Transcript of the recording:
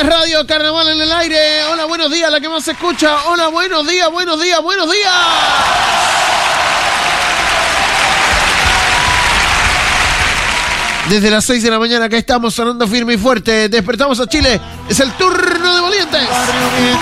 Volientes Radio, Carnaval en el aire. Hola, buenos días, la que más se escucha. Hola, buenos días, buenos días, buenos días. Desde las 6 de la mañana acá estamos sonando firme y fuerte. Despertamos a Chile. Es el turno de Volientes.